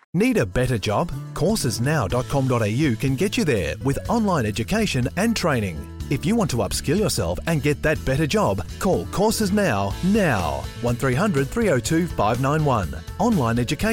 Need a better job? Coursesnow.com.au can get you there with online education and training. If you want to upskill yourself and get that better job, call Courses Now 1300 302 591. Online education